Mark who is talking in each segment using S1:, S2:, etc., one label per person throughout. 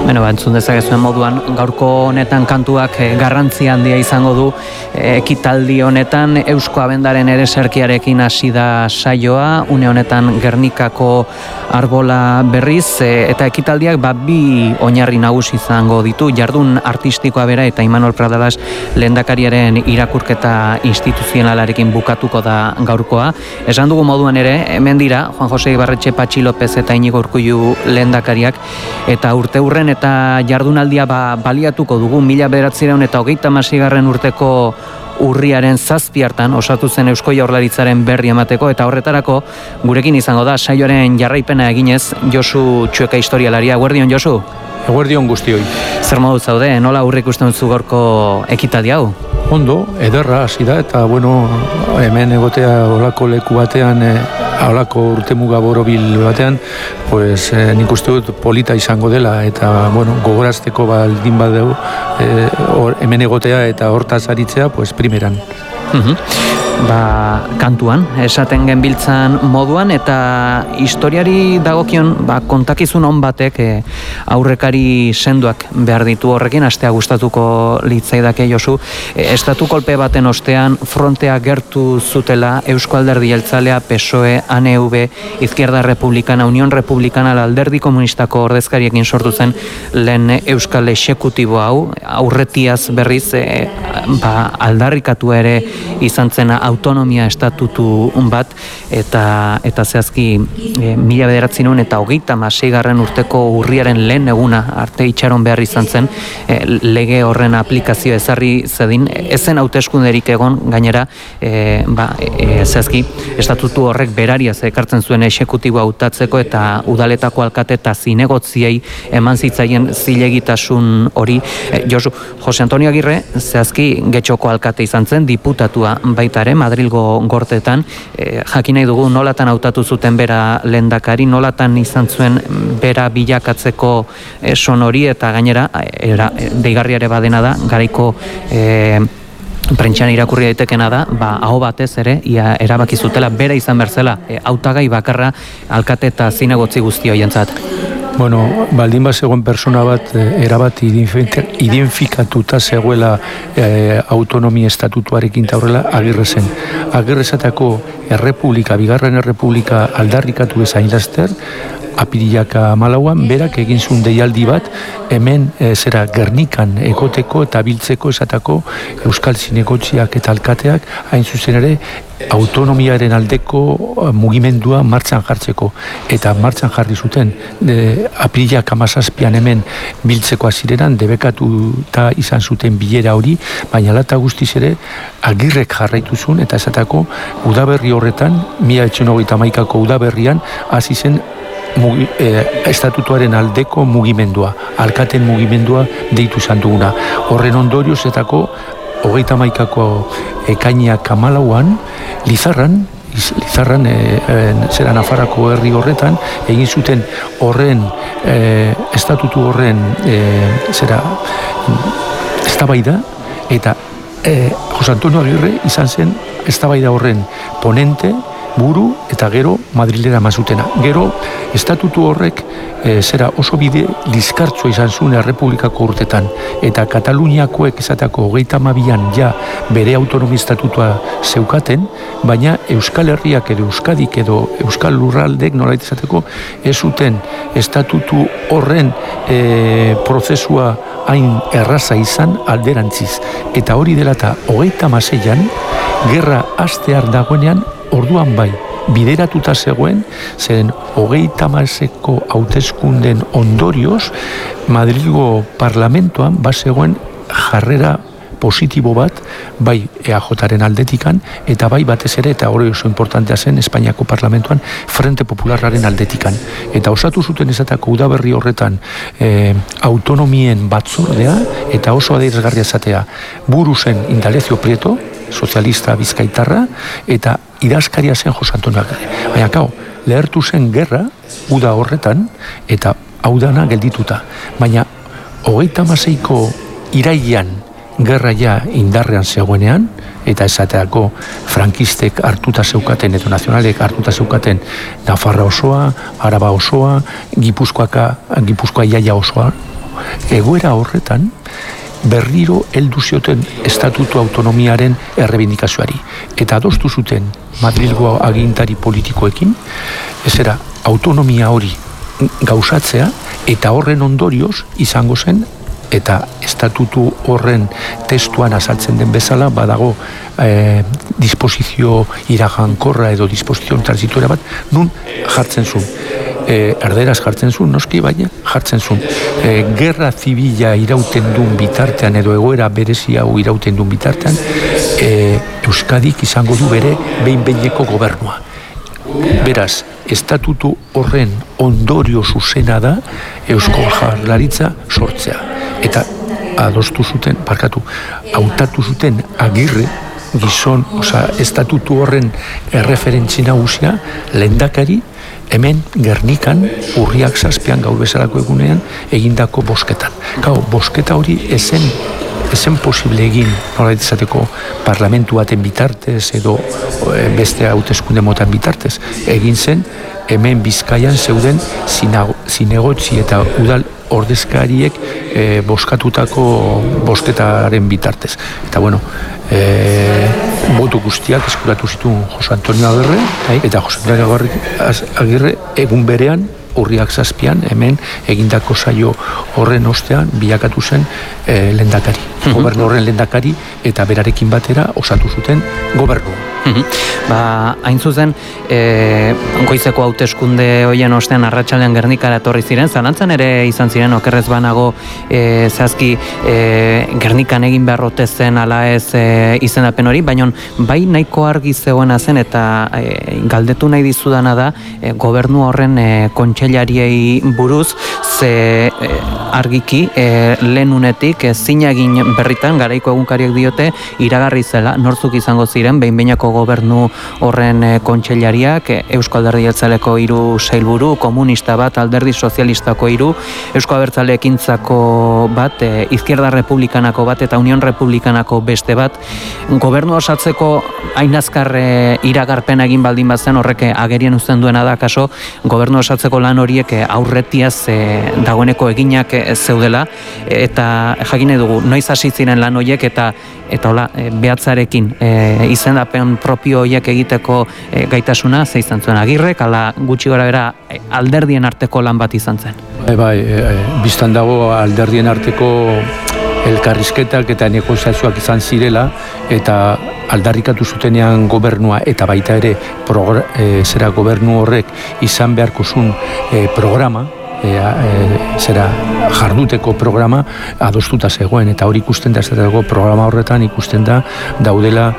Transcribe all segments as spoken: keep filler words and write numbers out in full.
S1: Bueno, ba, entzun dezakezuen moduan, gaurko honetan kantuak garrantzi handia izango du. Ekitaldi honetan Eusko Abendaren ereserkiarekin hasi da saioa, une honetan Gernikako arbola berriz, eta ekitaldiak ba, bi oinarri nagusi izango ditu, jardun artistikoa bera eta Imanol Pradalas lehendakariaren irakurketa instituzionalarekin bukatuko da gaurkoa. Esan dugu moduan ere, hemen dira, Juan Jose Ibarretxe, Patxi López eta Iñigo Urkullu lehendakariak, eta urte hurren eta jardunaldia ba, baliatuko dugu mila bederatziehun eta hogeita hamaseigarren urteko urriaren zazpi hartan osatu zen Eusko Jaurlaritzaren berri emateko, eta horretarako gurekin izango da saioaren jarraipena eginez Josu Txueka historialaria. Eguerdion, Josu?
S2: Eguerdion guztioi.
S1: Zer modu zaude, nola aurre ikusten zu gaurko ekitaldi hau?
S2: Ondo, ederra hasi da, eta bueno, hemen egotea olako leku batean, e, olako urtemuga borobil batean, pues e, nik uste dut polita izango dela, eta bueno, gogorazteko baldin badeu, e, or, hemen egotea eta hortaz aritzea, pues primeran.
S1: Uh-huh. Ba, kantuan, esaten genbiltzan moduan, eta historiari dagokion ba, kontakizun on batek e, aurrekari sendoak behar ditu horrekin, astea gustatuko litzaidake, Josu. E, estatu kolpe baten ostean frontea gertu zutela Eusko Alderdi Jeltzalea, P S O E, A N V, Izquierda Republicana, Unión Republicana, Alderdi Komunistako ordezkariekin sortu zen lehen Euskal Exekutibo hau, aurretiaz berriz e, ba, aldarrikatu ere izan zen autonomia estatutu bat, eta eta zehazki e, mila bederatziehun eta hogeita hamaseigarren urteko urriaren lehen eguna arte itxaron behar izan zen e, lege horren aplikazio ezarri zedin, ezen hauteskunderik egon gainera, e, ba, e, zehazki estatutu horrek berariaz ekartzen zuen exekutibo hautatzeko, eta udaletako alkate eta zinegotziei eman zitzaien zilegitasun hori. E, Josu, Jose Antonio Agirre, zehazki Getxoko alkate izan zen, diputatua baita ere, Madrilgo gortetan, e, jakin nahi dugu nolatan hautatu zuten bera lehendakari, nolatan izan zuen bera bilakatzeko e, son hori, eta gainera, era, deigarriare badena da, garaiko e, prentxan irakurri daitekena da, ba, aho batez ere, ia erabaki zutela, bera izan berzela, e, hautagai bakarra alkate eta zinegotzi guzti hoientzat.
S2: Bueno, baldin bat zegoen persona bat erabat identifikatuta zegoela e, autonomia estatutuarekin taurrela Agirre zen. Agirrezatako errepublika, bigarren errepublika aldarrikatu ezain laster, apirilaka malauan, berak egin zuen deialdi bat, hemen e, zera Gernikan egoteko eta biltzeko esatako Euskal Zinegotziak eta alkateak, hain zuzen ere, autonomiaren aldeko mugimendua martxan jartzeko, eta martxan jarri zuten e, apirilak hamazazpian hemen biltzeko azireran, debekatu eta izan zuten bilera hori, baina lata guztiz ere Agirrek jarraitu zuen, eta esatako udaberri horretan, mila bederatziehun eta hogeita hamaikako udaberrian hasi zen Mugi, eh, estatutuaren aldeko mugimendua, alkaten mugimendua deitu izan duguna. Horren ondoriozetako hogeita hamaikako ekainak hamalauan, Lizarran, Lizarran, e, e, zera Nafarrako herri horretan, egin zuten horren, e, estatutu horren, e, zera, eztabaida, eta e, Jose Antonio Agirre izan zen eztabaida horren ponente, buru eta gero Madrilera mazutena. Gero, estatutu horrek e, zera oso bide lizkartzua izan zuen errepublikako urtetan, eta Kataluniakoek esatako hogeita hamabian ja bere autonomia estatutua zeukaten, baina Euskal Herriak edo Euskadik edo Euskal Lurraldek nolait esateko ez zuten estatutu horren e, prozesua hain erraza izan alderantziz. Eta hori dela eta hogeita hamaseian gerra hastear dagoenean orduan bai, bideratuta zegoen, zeren hogeita hamaseko hauteskunden ondorioz, Madrilgo parlamentoan bazegoen jarrera positibo bat, bai E A Jaren aldetikan, eta bai batez ere, eta hori oso importantea zen, Espainiako parlamentoan, Frente Popularraren aldetikan. Eta osatu zuten esatako udaberri horretan e, autonomien batzordea, eta oso adierazgarria esatea, buru zen Indalecio Prieto, sozialista bizkaitarra, eta idazkaria zen Jose Antonio Agirre. Baina, kao, lehertu zen gerra, uda horretan, eta hau dana geldituta. Baina, hogeita hamaseiko irailean gerra ja indarrean zegoenean, eta esateako frankistek hartuta zeukaten, eta nazionalek hartuta zeukaten Nafarra osoa, Araba osoa, Gipuzkoaka, Gipuzkoa iaia osoa, egoera horretan, berriro heldu zioten estatutu autonomiaren errebindikazioari. Eta adostu zuten Madrilgo agintari politikoekin, ezera autonomia hori gauzatzea, eta horren ondorioz izango zen, eta estatutu horren testuan azaltzen den bezala, badago eh, disposizio iragankorra edo disposizio transitoria bat, nun jartzen zuen. E, erderaz jartzen zuen, noski, baina jartzen zuen. E, gerra zibila irauten duen bitartean, edo egoera berezi hau irauten duen bitartean, e, Euskadik izango du bere behin-behineko gobernua. Beraz, estatutu horren ondorio zuzena da Eusko Jaurlaritza sortzea. Eta adostu zuten, parkatu, hautatu zuten Agirre, gizon, oza, estatutu horren erreferentzi nagusia, lehendakari, hemen Gernikan urriak zazpian gaur bezalako egunean egindako bosketan. Gau, bosketa hori ezen, ezen posible egin, nola izateko parlamentu baten bitartez edo e, beste hauteskunde motan bitartez. Egin zen, hemen Bizkaian zeuden zinegotzi eta udal ordezkariek e, boskatutako bosketaren bitartez. Eta bueno, e, botu guztiak eskuratu zituen Jose Antonio Agirre, eta Jose Antonio Agirre egun berean, urriak zazpian, hemen egindako saio horren ostean bilakatu zen e, lehendakari. Mm-hmm. Gobernu horren lehendakari eta berarekin batera osatu zuten gobernu.
S1: Mm-hmm. Ba, hain zuzen, e, goizeko hauteskunde hoien ostean arratsalean Gernikara etorri ziren, zalantzan ere izan ziren okerrez banago e, zazki e, Gernikan egin beharrote zen ala ez e, izendapen hori, baina bai nahiko argi zegoena zen eta e, galdetu nahi dizudana da e, gobernu horren e, kontseilariei buruz, ze e, argiki e, lehen unetik e, zinagin berritan, garaiko egunkariak diote, iragarri zela, nortzuk izango ziren, behin-behinako gobernu horren e, kontseilariak, e, Eusko Alderdi Jeltzaleko hiru sailburu, komunista bat, Alderdi Sozialistako hiru, Eusko Abertzale Ekintzako bat, e, Izquierda Republikanako bat eta Unión Republikanako beste bat, gobernu osatzeko hain azkar e, iragarpen egin baldin bazen horrek agerien uzten duena da, kaso, gobernu osatzeko lan horiek e, aurretiaz e, dagoeneko eginak e, zeudela, eta jakine dugu, noiz hasi ziren lan horiek eta eta hola, e, behatzarekin e, izendapen propio horiek egiteko e, gaitasuna, ze izan zuen Agirrek, ala gutxi gora bera e, alderdien arteko lan bat izan zen.
S2: Bai, bai, e, biztan dago alderdien arteko elkarrizketak eta negoziazioak izan zirela, eta aldarrikatu zutenean gobernua eta baita ere progr- e, zera gobernu horrek izan beharko zuen e, programa, E, e, zera jarduteko programa adostuta zegoen, eta hori ikusten da zerako programa horretan ikusten da daudela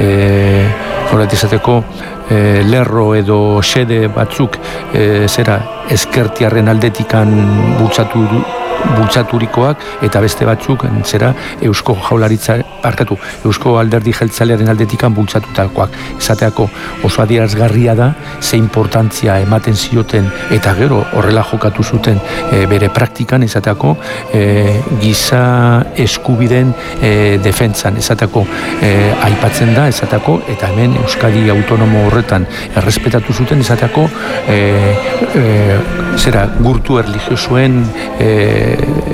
S2: e, horretizateko e, lerro edo xede batzuk e, zera ezkertiarren aldetikan bultzatu du bultzaturikoak eta beste batzuk zera Eusko Jaurlaritza arkatu, Eusko Alderdi Jeltzalearen aldetikan bultzatutakoak. Esateako oso adierazgarria da ze importantzia ematen zioten eta gero horrela jokatu zuten e, bere praktikan esateako e, giza eskubideen e, defentsan esateako e, aipatzen da esateako eta hemen Euskadi autonomo horretan errespetatu zuten esateako e, e, zera gurtu erlijiosoen e,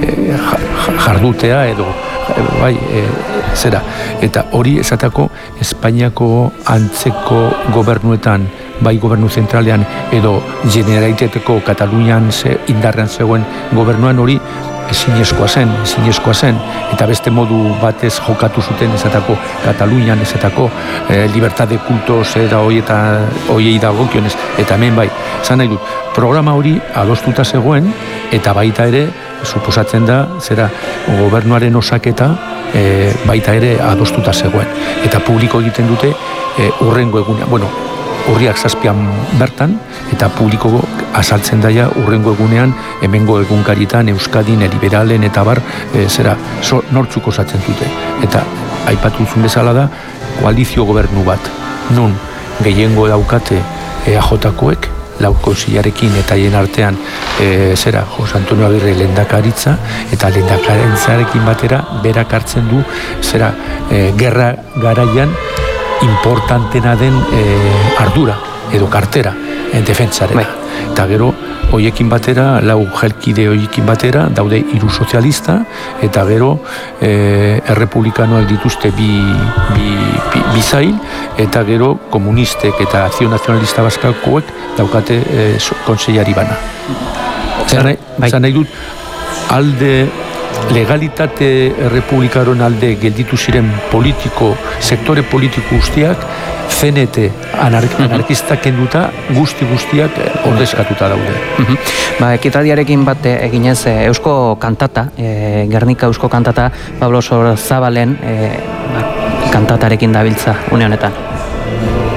S2: jardutea edo bai, e, zera, eta hori esatako Espainiako antzeko gobernuetan, bai gobernu zentralean edo Generalitateko Katalunian ze, indarrean zegoen gobernuan hori ezinezkoa zen, ezinezkoa zen, eta beste modu batez jokatu zuten esatako Katalunian, esatako e, libertad de cultos eta hoi eta hoiei dagokionez, eta hemen bai, zan nahi dut, programa hori adostuta zegoen, eta baita ere, suposatzen da, zera, gobernuaren osaketa e, baita ere adostuta zegoen. Eta publiko egiten dute e, urrengo egunean, bueno, urriak zazpian bertan, eta publiko azaltzen daia urrengo egunean, hemengo egunkaritan, Euskadin, Liberalen, eta bar, e, zera, so, nortzuk osatzen dute. Eta, aipatu zuen bezala da, koalizio gobernu bat, nun gehiengo daukate E A J-koek, lau konsilarekin eta hien artean e, zera, Jose Antonio Agirre lehendakaritza eta lehendakaritzarekin batera berak hartzen du zera, e, gerra garaian importantena den e, ardura edo kartera. defentsarena. Eta gero, hoiekin batera, lau jelkide hoiekin batera, daude hiru sozialista, eta gero e, errepublikanoak dituzte bi, bi, bi, bi zail, eta gero komunistek eta Azio Nazionalista Baskakoek daukate e, konseilari bana. Zan nahi dut, alde legalitate errepublikaron alde gelditu ziren politiko, sektore politiko guztiak, C N T anarkistak kenduta guzti guztiak ordezkatuta daude.
S1: Uh-huh. Ba, ekitadiarekin bat eginez eusko kantata, e, Gernika eusko kantata, Pablo Sorzabalen e, ba, kantatarekin dabiltza une honetan.